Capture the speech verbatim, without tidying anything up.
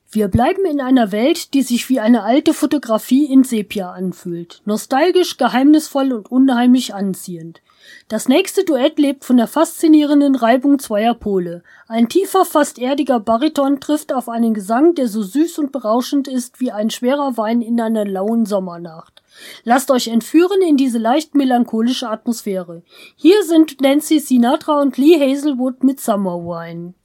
Wir bleiben in einer Welt, die sich wie eine alte Fotografie in Sepia anfühlt. Nostalgisch, geheimnisvoll und unheimlich anziehend. Das nächste Duett lebt von der faszinierenden Reibung zweier Pole. Ein tiefer, fast erdiger Bariton trifft auf einen Gesang, der so süß und berauschend ist wie ein schwerer Wein in einer lauen Sommernacht. Lasst euch entführen in diese leicht melancholische Atmosphäre. Hier sind Nancy Sinatra und Lee Hazelwood mit Summer Wine.